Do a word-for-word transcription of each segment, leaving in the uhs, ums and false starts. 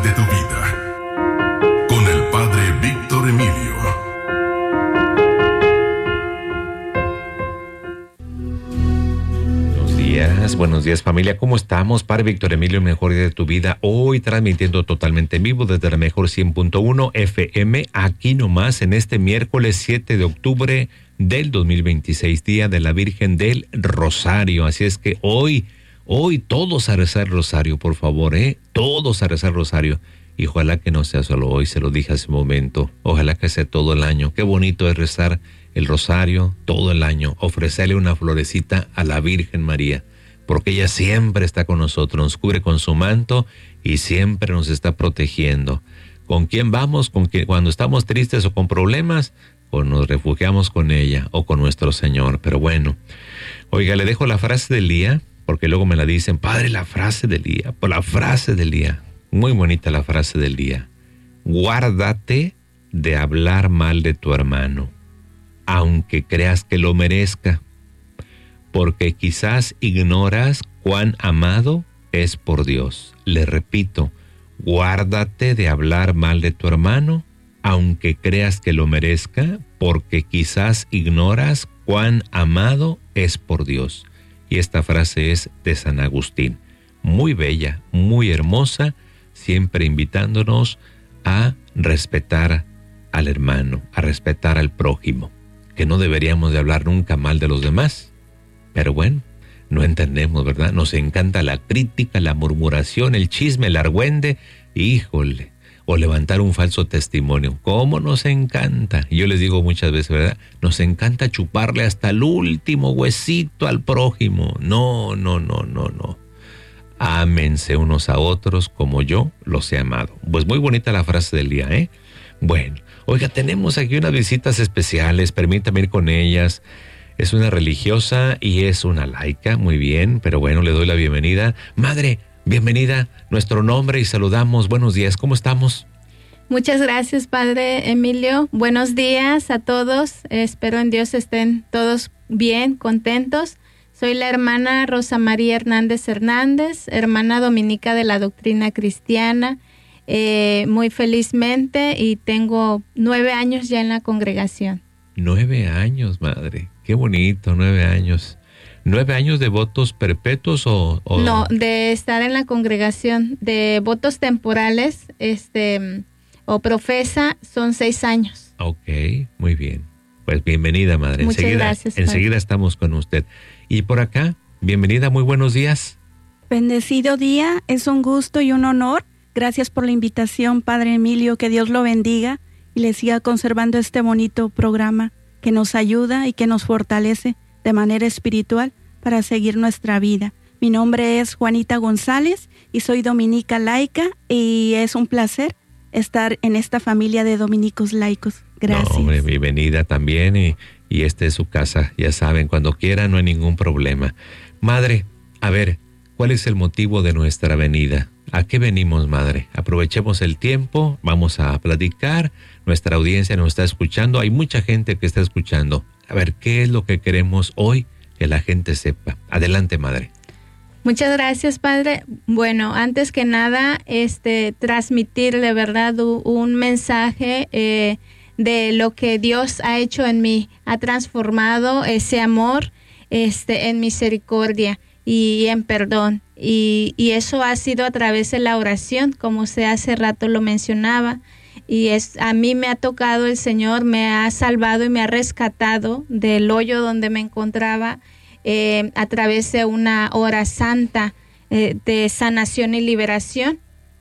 de tu vida. Con el Padre Víctor Emilio. Buenos días, buenos días familia, ¿cómo estamos? Padre Víctor Emilio, el mejor día de tu vida. Hoy transmitiendo totalmente en vivo desde la mejor cien punto uno F M, aquí nomás en este miércoles siete de octubre del dos mil veintiséis, día de la Virgen del Rosario. Así es que hoy, hoy todos a rezar el rosario, por favor, ¿eh? Todos a rezar el rosario. Y ojalá que no sea solo hoy, se lo dije hace un momento. Ojalá que sea todo el año. Qué bonito es rezar el rosario todo el año. Ofrecerle una florecita a la Virgen María, porque ella siempre está con nosotros, nos cubre con su manto y siempre nos está protegiendo. ¿Con quién vamos? Con quién, cuando estamos tristes o con problemas, o nos refugiamos con ella o con nuestro Señor. Pero bueno, oiga, le dejo la frase del día, porque luego me la dicen, padre, la frase del día, por la frase del día. Muy bonita la frase del día. Guárdate de hablar mal de tu hermano, aunque creas que lo merezca, porque quizás ignoras cuán amado es por Dios. Le repito, guárdate de hablar mal de tu hermano, aunque creas que lo merezca, porque quizás ignoras cuán amado es por Dios. Y esta frase es de San Agustín. Muy bella, muy hermosa, siempre invitándonos a respetar al hermano, a respetar al prójimo, que no deberíamos de hablar nunca mal de los demás. Pero bueno, no entendemos, ¿verdad? Nos encanta la crítica, la murmuración, el chisme, el argüende, híjole, o levantar un falso testimonio. ¿Cómo nos encanta? Y yo les digo muchas veces, ¿verdad? Nos encanta chuparle hasta el último huesito al prójimo. No, no, no, no, no. Ámense unos a otros como yo los he amado. Pues muy bonita la frase del día, ¿eh? Bueno, oiga, tenemos aquí unas visitas especiales, permítame ir con ellas. Es una religiosa y es una laica, muy bien, pero bueno, le doy la bienvenida. Madre, bienvenida, nuestro nombre y saludamos. Buenos días, ¿cómo estamos? Muchas gracias, Padre Emilio. Buenos días a todos. Espero en Dios estén todos bien, contentos. Soy la hermana Rosa María Hernández Hernández, hermana dominica de la doctrina cristiana, eh, muy felizmente, y tengo nueve años ya en la congregación. Nueve años, madre. Qué bonito, nueve años. ¿Nueve años de votos perpetuos o...? o... No, de estar en la congregación. De votos temporales, este, o profesa, son seis años. Ok, muy bien. Pues bienvenida, madre. Muchas enseguida, gracias. Enseguida padre. Estamos con usted. Y por acá, bienvenida, muy buenos días. Bendecido día, es un gusto y un honor. Gracias por la invitación, Padre Emilio, que Dios lo bendiga y le siga conservando este bonito programa que nos ayuda y que nos fortalece de manera espiritual para seguir nuestra vida. Mi nombre es Juanita González y soy dominica laica y es un placer estar en esta familia de dominicos laicos. Gracias. No, hombre, bienvenida también y, y esta es su casa, ya saben, cuando quieran no hay ningún problema. Madre, a ver, ¿cuál es el motivo de nuestra venida? ¿A qué venimos, madre? Aprovechemos el tiempo, vamos a platicar, nuestra audiencia nos está escuchando, hay mucha gente que está escuchando. A ver, ¿qué es lo que queremos hoy que la gente sepa? Adelante, madre. Muchas gracias, Padre. Bueno, antes que nada, este, transmitirle, ¿verdad?, un mensaje eh, de lo que Dios ha hecho en mí, ha transformado ese amor este, en misericordia y en perdón. Y, y eso ha sido a través de la oración, como usted hace rato lo mencionaba. Y es, a mí me ha tocado el Señor, me ha salvado y me ha rescatado del hoyo donde me encontraba eh, a través de una hora santa eh, de sanación y liberación.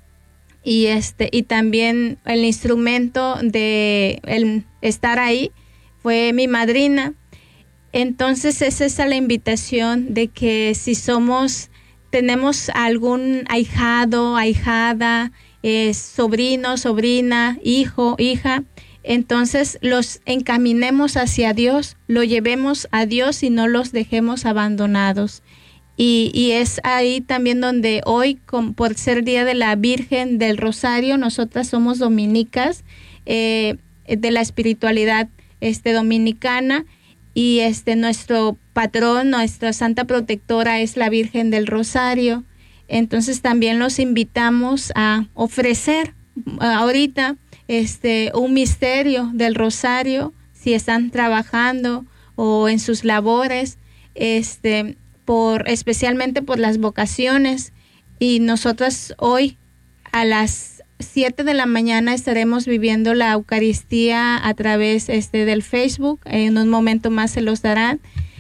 Y este y también el instrumento de el estar ahí fue mi madrina. Entonces es esa la invitación de que si somos, tenemos algún ahijado, ahijada, eh, sobrino, sobrina, hijo, hija, entonces los encaminemos hacia Dios, lo llevemos a Dios y no los dejemos abandonados. Y, y es ahí también donde hoy, con, por ser Día de la Virgen del Rosario, nosotras somos dominicas eh, de la espiritualidad este, dominicana, y este nuestro patrón, nuestra santa protectora es la Virgen del Rosario. Entonces también los invitamos a ofrecer ahorita este un misterio del rosario, si están trabajando o en sus labores, este por especialmente por las vocaciones. Y nosotros hoy a las siete de la mañana estaremos viviendo la Eucaristía a través este del Facebook. En un momento más se los darán.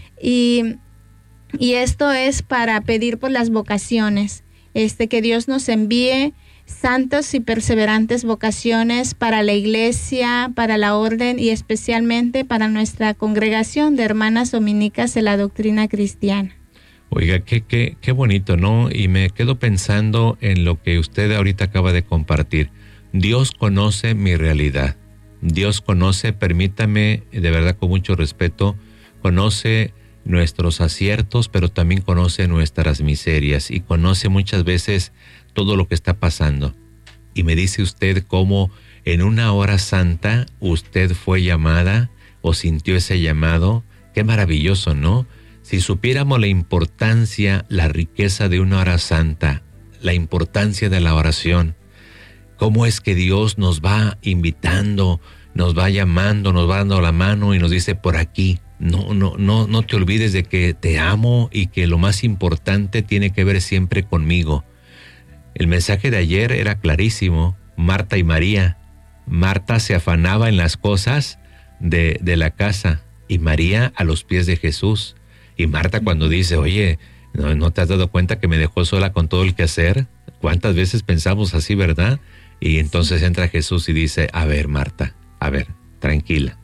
Y, y esto es para pedir por las vocaciones, este que Dios nos envíe santas y perseverantes vocaciones para la iglesia, para la orden y especialmente para nuestra congregación de hermanas dominicas de la doctrina cristiana. Oiga, qué, qué, qué bonito, ¿no? Y me quedo pensando en lo que usted ahorita acaba de compartir. Dios conoce mi realidad. Dios conoce, permítame, de verdad con mucho respeto, conoce nuestros aciertos, pero también conoce nuestras miserias y conoce muchas veces todo lo que está pasando. Y me dice usted cómo en una hora santa usted fue llamada o sintió ese llamado. Qué maravilloso, ¿no? Si supiéramos la importancia, la riqueza de una hora santa, la importancia de la oración, cómo es que Dios nos va invitando, nos va llamando, nos va dando la mano y nos dice por aquí. No, no, no, no te olvides de que te amo y que lo más importante tiene que ver siempre conmigo. El mensaje de ayer era clarísimo. Marta y María. Marta se afanaba en las cosas de, de la casa y María a los pies de Jesús. Y Marta cuando dice, oye, ¿no, ¿no te has dado cuenta que me dejó sola con todo el quehacer? ¿Cuántas veces pensamos así, verdad? Y entonces entra Jesús y dice, a ver, Marta, a ver, tranquila.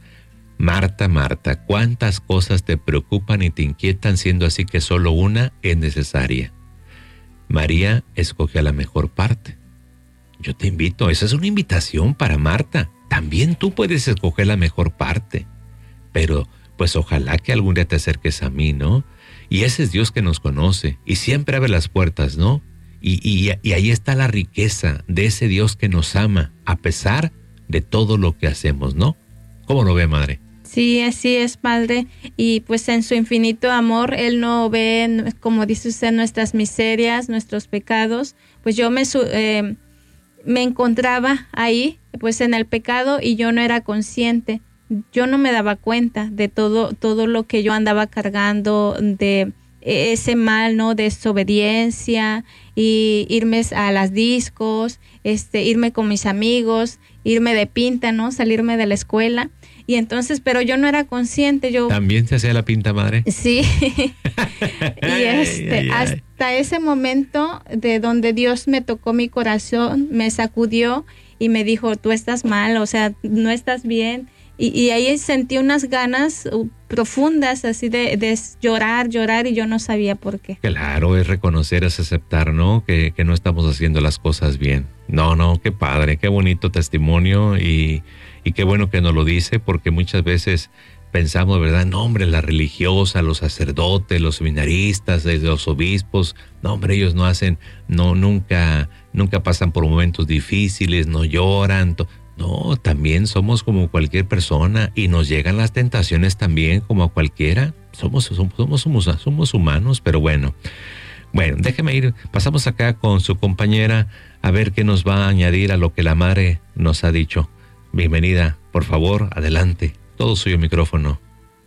Marta, Marta, ¿cuántas cosas te preocupan y te inquietan siendo así que solo una es necesaria? María escoge la mejor parte. Yo te invito, esa es una invitación para Marta. También tú puedes escoger la mejor parte. Pero pues ojalá que algún día te acerques a mí, ¿no? Y ese es Dios que nos conoce y siempre abre las puertas, ¿no? Y, y, y ahí está la riqueza de ese Dios que nos ama a pesar de todo lo que hacemos, ¿no? ¿Cómo lo ve, madre? Sí, así es, Padre. Y pues en su infinito amor, Él no ve, como dice usted, nuestras miserias, nuestros pecados. Pues yo me, eh, me encontraba ahí, pues en el pecado y yo no era consciente. Yo no me daba cuenta de todo, todo lo que yo andaba cargando, de ese mal, ¿no? Desobediencia y irme a las discos, este, irme con mis amigos, irme de pinta, ¿no? Salirme de la escuela. Y entonces, pero yo no era consciente, yo... ¿También se hacía la pinta, madre? Sí. Y este, ay, ay, ay. hasta ese momento de donde Dios me tocó mi corazón, me sacudió y me dijo, tú estás mal, o sea, no estás bien. Y, y ahí sentí unas ganas profundas así de, de llorar, llorar y yo no sabía por qué. Claro, es reconocer, es aceptar, ¿no? Que, que no estamos haciendo las cosas bien. No, no, qué padre, qué bonito testimonio y... Y qué bueno que nos lo dice, porque muchas veces pensamos, ¿verdad? No, hombre, la religiosa, los sacerdotes, los seminaristas, los obispos, no, hombre, ellos no hacen, no, nunca, nunca pasan por momentos difíciles, no lloran. No, también somos como cualquier persona y nos llegan las tentaciones también como a cualquiera. Somos, somos, somos, somos humanos, pero bueno. Bueno, déjeme ir, pasamos acá con su compañera a ver qué nos va a añadir a lo que la madre nos ha dicho. Bienvenida, por favor, adelante. Todo suyo micrófono.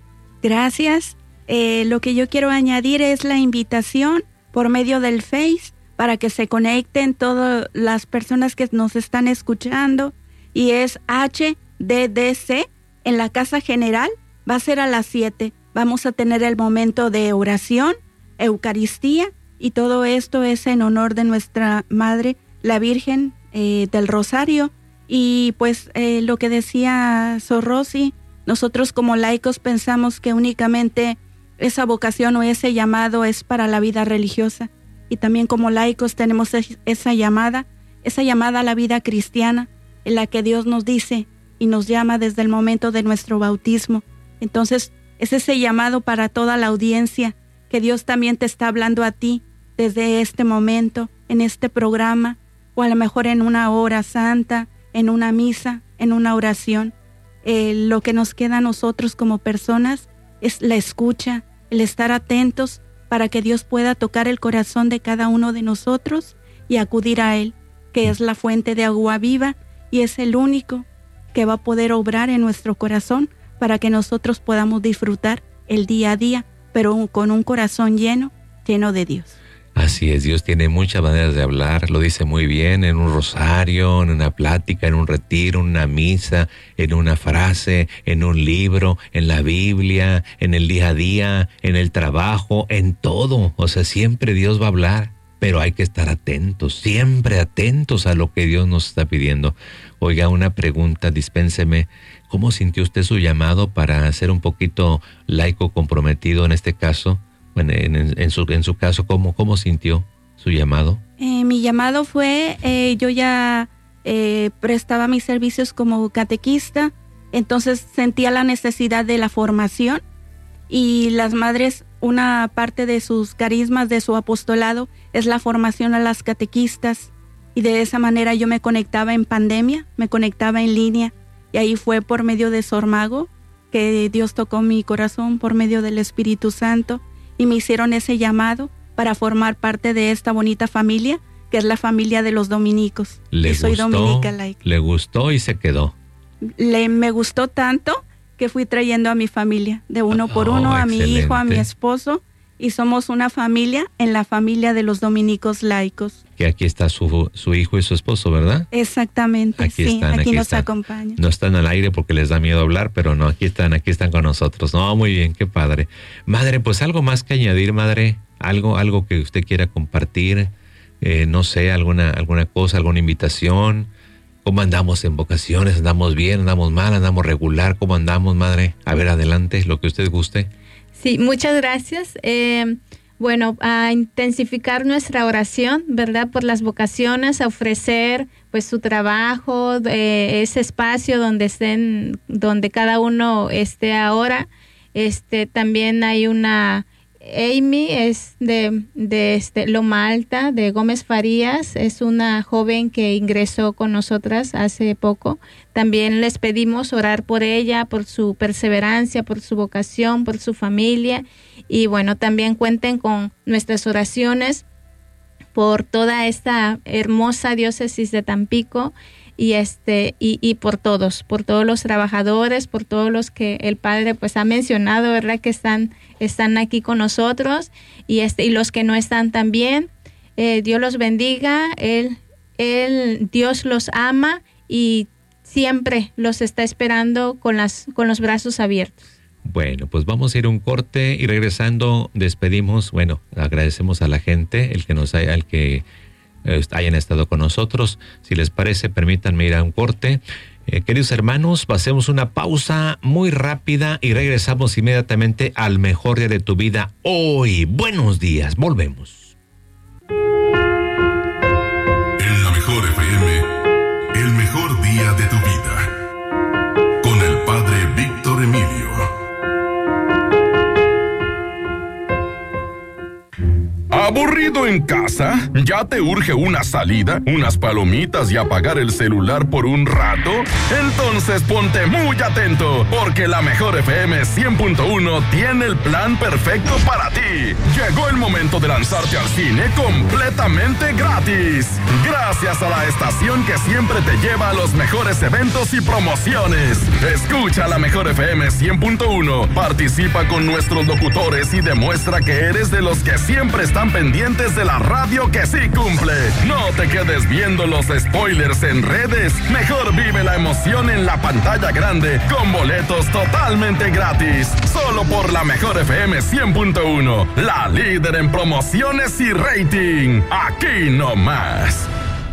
Gracias. Eh, lo que yo quiero añadir es la invitación por medio del Face para que se conecten todas las personas que nos están escuchando. Y es H D D C en la Casa General. Va a ser a las siete. Vamos a tener el momento de oración, Eucaristía. Y todo esto es en honor de nuestra Madre, la Virgen eh, del Rosario. Y pues eh, lo que decía Sor Rosy, nosotros como laicos pensamos que únicamente esa vocación o ese llamado es para la vida religiosa. Y también como laicos tenemos es, esa llamada, esa llamada a la vida cristiana, en la que Dios nos dice y nos llama desde el momento de nuestro bautismo. Entonces es ese llamado para toda la audiencia, que Dios también te está hablando a ti desde este momento, en este programa, o a lo mejor en una hora santa, en una misa, en una oración. Eh, lo que nos queda a nosotros como personas es la escucha, el estar atentos para que Dios pueda tocar el corazón de cada uno de nosotros y acudir a Él, que es la fuente de agua viva y es el único que va a poder obrar en nuestro corazón para que nosotros podamos disfrutar el día a día, pero con un corazón lleno, lleno de Dios. Así es, Dios tiene muchas maneras de hablar, lo dice muy bien, en un rosario, en una plática, en un retiro, en una misa, en una frase, en un libro, en la Biblia, en el día a día, en el trabajo, en todo. O sea, siempre Dios va a hablar, pero hay que estar atentos, siempre atentos a lo que Dios nos está pidiendo. Oiga, una pregunta, dispénseme, ¿cómo sintió usted su llamado para ser un poquito laico comprometido en este caso? Bueno, en, en, en, su, en su caso, ¿cómo, cómo sintió su llamado? Eh, mi llamado fue, eh, yo ya eh, prestaba mis servicios como catequista, entonces sentía la necesidad de la formación y las madres, una parte de sus carismas, de su apostolado, es la formación a las catequistas y de esa manera yo me conectaba en pandemia, me conectaba en línea y ahí fue por medio de Sormago que Dios tocó mi corazón por medio del Espíritu Santo. Y me hicieron ese llamado para formar parte de esta bonita familia, que es la familia de los dominicos. Le y soy gustó, dominica laica. Le gustó y se quedó. Le, me gustó tanto que fui trayendo a mi familia, de uno por Oh, uno, a excelente. mi hijo, a mi esposo, y somos una familia en la familia de los dominicos laicos. Que aquí está su, su hijo y su esposo, ¿verdad? Exactamente, Aquí sí, están, aquí, aquí nos están. acompañan. No están al aire porque les da miedo hablar, pero no, aquí están, aquí están con nosotros. No, muy bien, qué padre. Madre, pues algo más que añadir, madre, algo, algo que usted quiera compartir, eh, no sé, alguna, alguna cosa, alguna invitación. ¿Cómo andamos en vocaciones? ¿Andamos bien? ¿Andamos mal? ¿Andamos regular? ¿Cómo andamos, madre? A ver, adelante, lo que usted guste. Sí, muchas gracias. Eh, bueno, a intensificar nuestra oración, ¿verdad? Por las vocaciones, a ofrecer pues su trabajo, eh, ese espacio donde estén, donde cada uno esté ahora. Este, también hay una Amy, es de, de este, Loma Alta, de Gómez Farías, es una joven que ingresó con nosotras hace poco. También les pedimos orar por ella, por su perseverancia, por su vocación, por su familia. Y bueno, también cuenten con nuestras oraciones por toda esta hermosa diócesis de Tampico y este y, y por todos, por todos los trabajadores, por todos los que el Padre pues ha mencionado, ¿verdad? Que están están aquí con nosotros y este y los que no están también. Eh, Dios los bendiga, él, él, Dios los ama y siempre los está esperando con las con los brazos abiertos. Bueno, pues vamos a ir a un corte y regresando despedimos, bueno, agradecemos a la gente, el que nos haya, el que eh, hayan estado con nosotros. Si les parece, permítanme ir a un corte. Eh, queridos hermanos, pasemos una pausa muy rápida y regresamos inmediatamente al mejor día de tu vida hoy. Buenos días, volvemos. En la mejor F M, el mejor día de tu vida. Con el Padre Víctor Emilio. ¿Aburrido en casa? ¿Ya te urge una salida, unas palomitas y apagar el celular por un rato? Entonces ponte muy atento, porque la mejor F M cien punto uno tiene el plan perfecto para ti. Llegó el momento de lanzarte al cine completamente gratis. Gracias a la estación que siempre te lleva a los mejores eventos y promociones. Escucha la mejor F M cien punto uno, participa con nuestros locutores y demuestra que eres de los que siempre están pendientes de la radio que sí cumple. No te quedes viendo los spoilers en redes. Mejor vive la emoción en la pantalla grande con boletos totalmente gratis. Solo por la mejor F M cien punto uno, la líder en promociones y rating. Aquí nomás.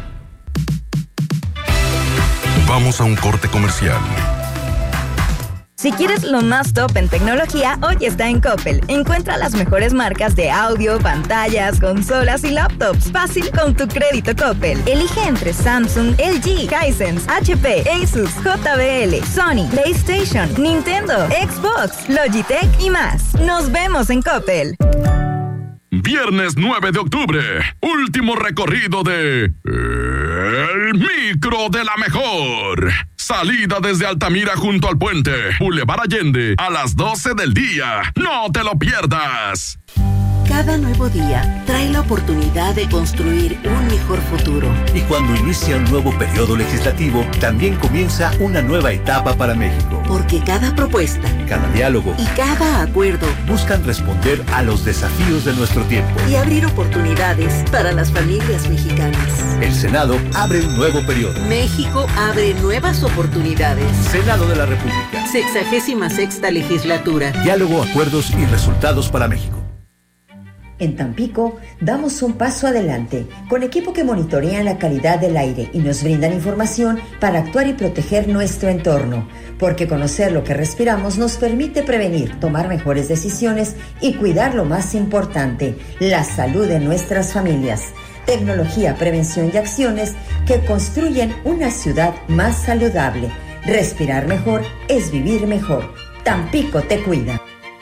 Vamos a un corte comercial. Si quieres lo más top en tecnología, hoy está en Coppel. Encuentra las mejores marcas de audio, pantallas, consolas y laptops. Fácil con tu crédito Coppel. Elige entre Samsung, L G, Hisense, H P, Asus, J B L, Sony, PlayStation, Nintendo, Xbox, Logitech y más. Nos vemos en Coppel. Viernes nueve de octubre, último recorrido de El Micro de la Mejor. Salida desde Altamira junto al puente, Boulevard Allende, a las doce del día. No te lo pierdas. Cada nuevo día trae la oportunidad de construir un mejor futuro. Y cuando inicia un nuevo periodo legislativo, también comienza una nueva etapa para México. Porque cada propuesta, cada diálogo y cada acuerdo buscan responder a los desafíos de nuestro tiempo y abrir oportunidades para las familias mexicanas. El Senado abre un nuevo periodo. México abre nuevas oportunidades. Senado de la República. Sexagésima sexta legislatura. Diálogo, acuerdos y resultados para México. En Tampico, damos un paso adelante con equipo que monitorea la calidad del aire y nos brindan información para actuar y proteger nuestro entorno, porque conocer lo que respiramos nos permite prevenir, tomar mejores decisiones y cuidar lo más importante, la salud de nuestras familias. Tecnología, prevención y acciones que construyen una ciudad más saludable. Respirar mejor es vivir mejor. Tampico te cuida.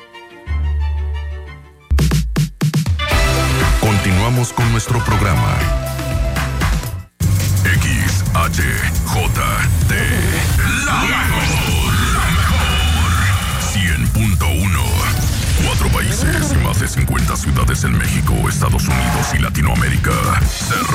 Continuamos con nuestro programa. X H J T, la mejor, la mejor. cien punto uno. Cuatro países y más de cincuenta ciudades en México, Estados Unidos y Latinoamérica. Se